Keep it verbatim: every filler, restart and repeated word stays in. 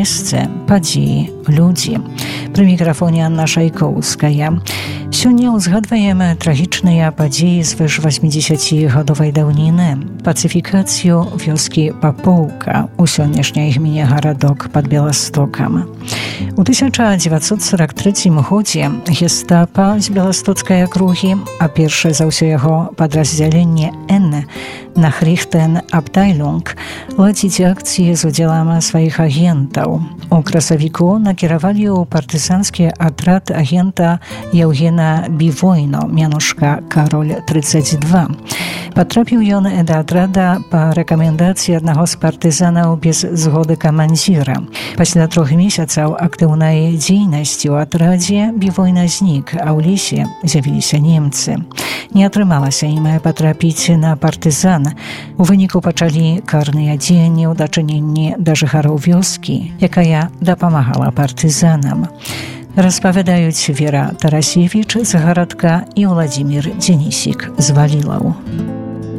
месцы, падзеі, людзі. Пры мікрафоне Анна Шайкоўская. Сёння ўзгадваем трагічныя падзеі звыш васьмідзесяцігадовай даўніны. Пацыфікацыю вёскі Папоўка у сённяшняй гміне Гарадок пад Беластокам. У тысяча дзевяцьсот сорок трэцім годзе гестапа з беластоцкай акругі, а першае за ўсё яго падраздзяленне Н Nachrichten Abteilung ладзіць акцыі з удзелам сваіх агентаў. У красавіку накіравалі ў партызанскі атрад агента Яўгена Бівойно, мянушка Кароль трыццаць два. Патрапіў ён да атрада па рэкамендацыі аднаго з партызанаў без згоды камандзіра. Пасля трох месяцаў актыўнай дзейнасці ў атрадзе Бівойна знік, а ў лесе з'явіліся немцы. Не атрымалася ім патрапіць на партызан. У выніку пачалі карныя дзеянні ў дачыненні да жыхароў вёскі, якая дапамагала партызанам. Распавядаюць Вера Тарасевіч з Гарадка і Владзімір Дзенісік з Валілаў.